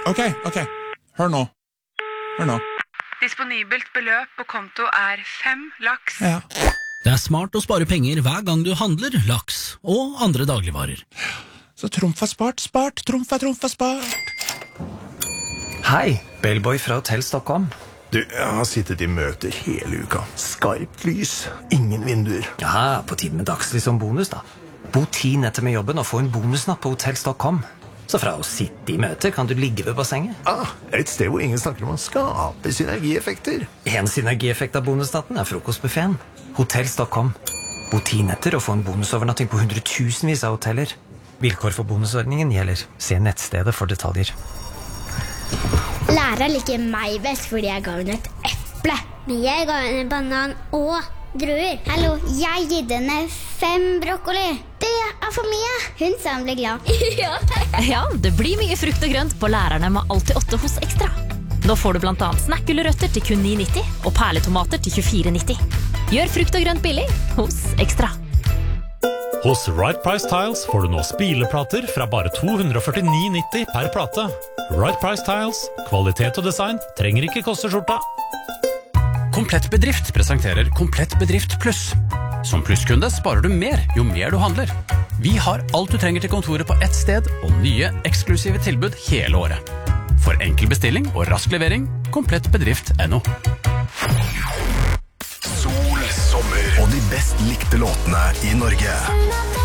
Ok. Hør nå. Disponibelt beløp på konto 5 laks. Ja. Det smart å spare penger hver gang du handler laks og andre dagligvarer. Så trumf er spart. Trumf er spart. Hei, Bellboy fra Hotel Stockholm. Du, jeg har sittet I møter hele uka. Skarpt lys, ingen vinduer. Ja, på tide med dagslys som bonus da. Bo 10 netter med jobben og få en bonusnatt på Hotel Stockholm. Så fra å sitte I møter kan du ligge ved bassenget. Et sted hvor ingen snakker om å skape synergieffekter. En synergieffekt av bonusnatten frokostbuffeten. Hotel Stockholm. Bo 10 netter og få en bonusovernatting på 100.000vis av hoteller. Vilkår for bonusordningen gjelder. Se nettstedet for detaljer. Lærer liker meg best fordi jeg ga henne et eple. Men jeg ga henne en banan og druer. Hallo, jeg gitt henne 5 brokkoli. Det for mye. Hun sa hun ble glad. Ja, det blir mye frukt og grønt på lærerne med Alltid 8 hos Ekstra. Nå får du blant annet snakkgulrøtter til kun 9,90 og perletomater til 24,90. Gjør frukt og grønt billig hos Ekstra. Hos Right Price Tiles får du nå spileplater fra bare 249,90 per plate. Right Price Tiles, kvalitet og design trenger ikke koste skjorta. Komplett Bedrift presenterer Komplett Bedrift Pluss. Som plusskunde sparer du mer jo mer du handler. Vi har alt du trenger til kontoret på ett sted, og nye eksklusive tilbud hele året. For enkel bestilling og rask levering, komplettbedrift.no. Sol, sommer og de best likte låtene I Norge.